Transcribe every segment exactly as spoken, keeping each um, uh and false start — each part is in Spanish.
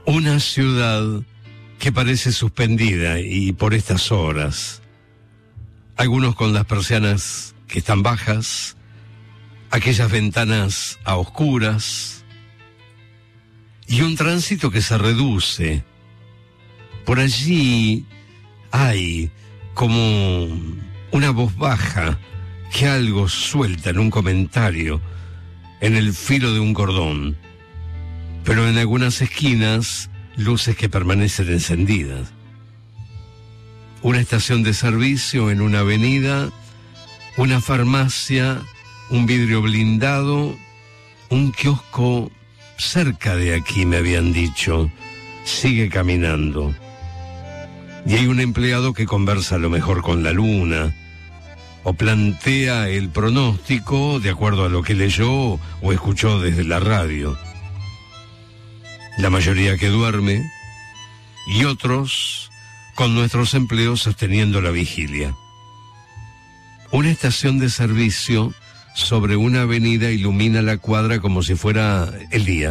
Una ciudad que parece suspendida y por estas horas. Algunos con las persianas que están bajas, aquellas ventanas a oscuras y un tránsito que se reduce. Por allí hay como una voz baja que algo suelta en un comentario, en el filo de un cordón, pero en algunas esquinas luces que permanecen encendidas. Una estación de servicio en una avenida, una farmacia, un vidrio blindado, un kiosco cerca de aquí, me habían dicho. Sigue caminando. Y hay un empleado que conversa a lo mejor con la luna, o plantea el pronóstico de acuerdo a lo que leyó o escuchó desde la radio. La mayoría que duerme, y otros con nuestros empleos sosteniendo la vigilia. Una estación de servicio sobre una avenida ilumina la cuadra como si fuera el día.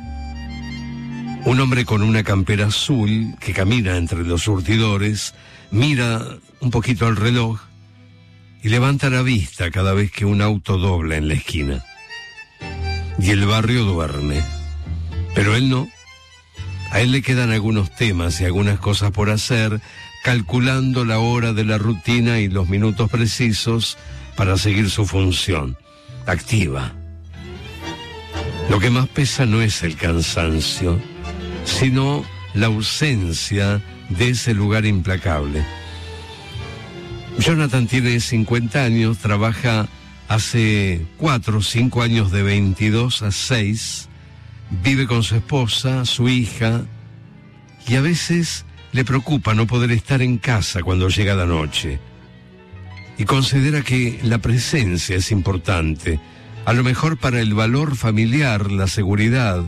Un hombre con una campera azul que camina entre los surtidores, mira un poquito al reloj y levanta la vista cada vez que un auto dobla en la esquina. Y el barrio duerme, pero él no. A él le quedan algunos temas y algunas cosas por hacer, calculando la hora de la rutina y los minutos precisos para seguir su función activa. Lo que más pesa no es el cansancio, sino la ausencia de ese lugar implacable. Jonathan tiene cincuenta años, trabaja hace cuatro o cinco años de veintidós a seis, vive con su esposa, su hija, y a veces le preocupa no poder estar en casa cuando llega la noche. Y considera que la presencia es importante, a lo mejor para el valor familiar, la seguridad.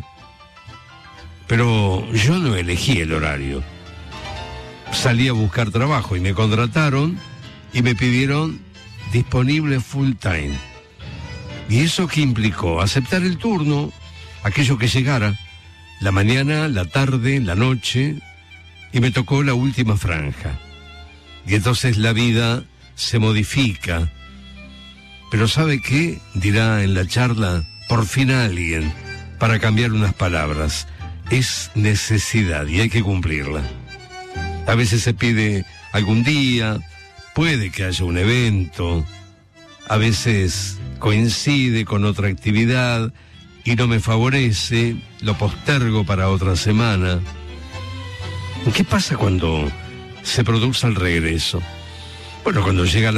Pero yo no elegí el horario. Salí a buscar trabajo y me contrataron y me pidieron disponible full time. ¿Y eso qué implicó? Aceptar el turno, aquello que llegara, la mañana, la tarde, la noche, y me tocó la última franja. Y entonces la vida se modifica. Pero ¿sabe qué? Dirá en la charla, por fin alguien, para cambiar unas palabras. Es necesidad y hay que cumplirla. A veces se pide algún día, puede que haya un evento, a veces coincide con otra actividad y no me favorece, lo postergo para otra semana. ¿Qué pasa cuando se produce el regreso? Bueno, cuando llega la